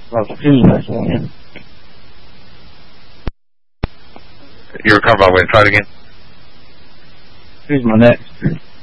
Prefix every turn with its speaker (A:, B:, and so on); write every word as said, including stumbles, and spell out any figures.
A: About Christmas, man.
B: You were coming by way. Try it again.
A: Here's my next.